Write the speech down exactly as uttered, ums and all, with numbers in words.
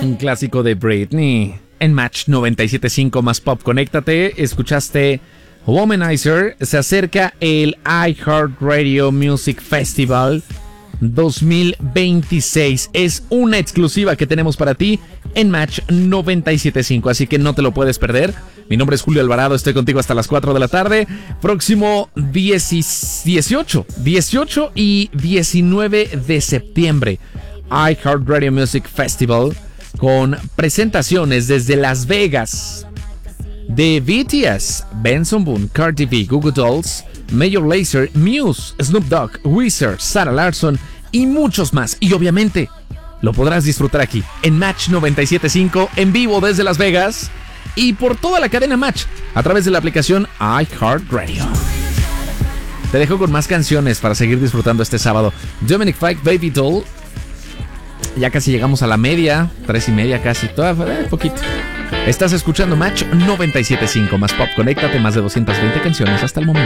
Un clásico de Britney. En Match noventa y siete punto cinco más Pop, conéctate. Escuchaste Womanizer. Se acerca el iHeartRadio Music Festival dos mil veintiséis. Es una exclusiva que tenemos para ti en Match noventa y siete punto cinco, así que no te lo puedes perder. Mi nombre es Julio Alvarado, estoy contigo hasta las cuatro de la tarde. Próximo dieciocho, dieciocho y diecinueve de septiembre, iHeartRadio Music Festival, con presentaciones desde Las Vegas de B T S, Benson Boone, Cardi B, Goo Goo Dolls, Major Lazer, Muse, Snoop Dogg, Weezer, Sarah Larsson y muchos más. Y obviamente lo podrás disfrutar aquí en Match noventa y siete punto cinco, en vivo desde Las Vegas y por toda la cadena Match a través de la aplicación iHeartRadio. Te dejo con más canciones para seguir disfrutando este sábado. Dominic Fike, Baby Doll. Ya casi llegamos a la media, tres y media casi, todavía eh, poquito. Estás escuchando Match noventa y siete punto cinco más Pop, conéctate, más de doscientas veinte canciones hasta el momento.